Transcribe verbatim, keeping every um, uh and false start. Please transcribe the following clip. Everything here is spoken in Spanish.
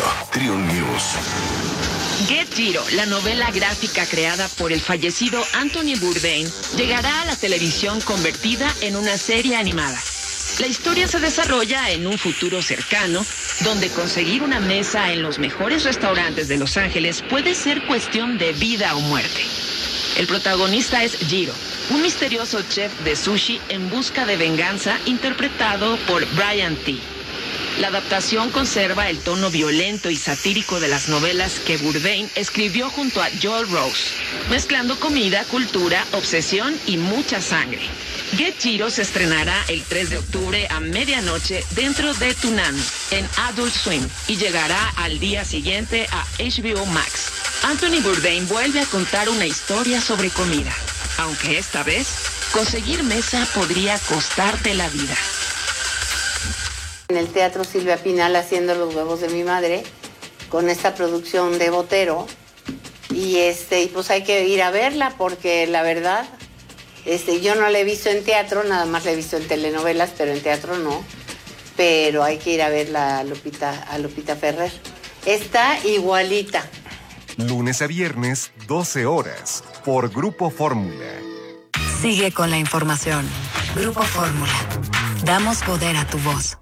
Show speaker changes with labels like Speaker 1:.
Speaker 1: Giro, Triun News.
Speaker 2: Get Giro, la novela gráfica creada por el fallecido Anthony Bourdain, llegará a la televisión convertida en una serie animada. La historia se desarrolla en un futuro cercano, donde conseguir una mesa en los mejores restaurantes de Los Ángeles puede ser cuestión de vida o muerte. El protagonista es Jiro, un misterioso chef de sushi en busca de venganza interpretado por Brian T. La adaptación conserva el tono violento y satírico de las novelas que Bourdain escribió junto a Joel Rose, mezclando comida, cultura, obsesión y mucha sangre. Get Jiro se estrenará el tres de octubre a medianoche dentro de Toonami en Adult Swim y llegará al día siguiente a H B O Max. Anthony Bourdain vuelve a contar una historia sobre comida, aunque esta vez conseguir mesa podría costarte la vida.
Speaker 3: En el Teatro Silvia Pinal haciendo Los huevos de mi madre con esta producción de Botero y este y pues hay que ir a verla porque la verdad este yo no la he visto en teatro, nada más la he visto en telenovelas, pero en teatro no. Pero hay que ir a verla a Lupita, a Lupita Ferrer. Está igualita.
Speaker 4: Lunes a viernes, doce horas, por Grupo Fórmula.
Speaker 5: Sigue con la información. Grupo Fórmula. Damos poder a tu voz.